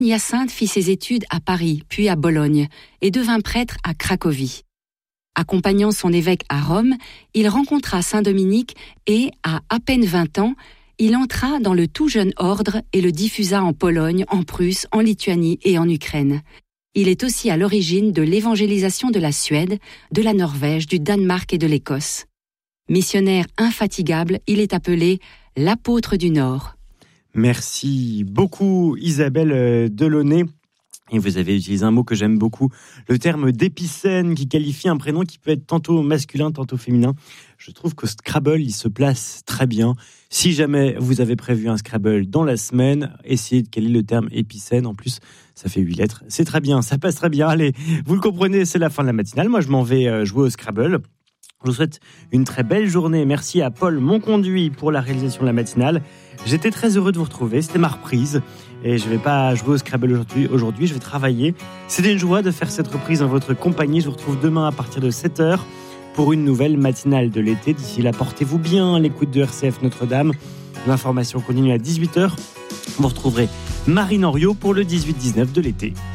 Hyacinthe fit ses études à Paris, puis à Bologne, et devint prêtre à Cracovie. Accompagnant son évêque à Rome, il rencontra saint Dominique et, à peine 20 ans, il entra dans le tout jeune ordre et le diffusa en Pologne, en Prusse, en Lituanie et en Ukraine. Il est aussi à l'origine de l'évangélisation de la Suède, de la Norvège, du Danemark et de l'Écosse. Missionnaire infatigable, il est appelé l'apôtre du Nord. Merci beaucoup Isabelle Delaunay. Et vous avez utilisé un mot que j'aime beaucoup, le terme d'épicène qui qualifie un prénom qui peut être tantôt masculin, tantôt féminin. Je trouve que Scrabble, il se place très bien. Si jamais vous avez prévu un Scrabble dans la semaine, essayez de caler le terme épicène. En plus, ça fait 8 lettres. C'est très bien, ça passe très bien. Allez, vous le comprenez, c'est la fin de la matinale. Moi, je m'en vais jouer au Scrabble. Je vous souhaite une très belle journée. Merci à Paul Monconduit pour la réalisation de la matinale. J'étais très heureux de vous retrouver. C'était ma reprise. Et je ne vais pas jouer au Scrabble aujourd'hui. Je vais travailler. C'était une joie de faire cette reprise dans votre compagnie. Je vous retrouve demain à partir de 7h pour une nouvelle matinale de l'été. D'ici là, portez-vous bien à l'écoute de RCF Notre-Dame. L'information continue à 18h. Vous retrouverez Marine Henriot pour le 18-19 de l'été.